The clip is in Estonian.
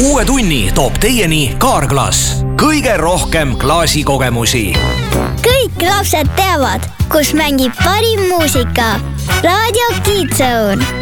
Uue tunni toob teieni Kaarglass. Kõige rohkem klaasikogemusi. Kõik lapsed teavad, kus mängib parim muusika. Raadio Kids Zone.